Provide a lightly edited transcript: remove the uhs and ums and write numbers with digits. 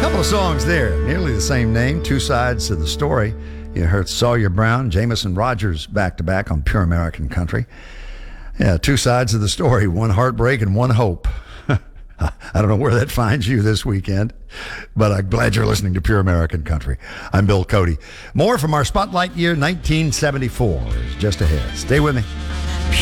Couple of songs there, nearly the same name, two sides to the story. You heard Sawyer Brown, Jameson Rogers back-to-back on Pure American Country. Yeah, two sides of the story, one heartbreak and one hope. I don't know where that finds you this weekend, but I'm glad you're listening to Pure American Country. I'm Bill Cody. More from our Spotlight year 1974 is just ahead. Stay with me.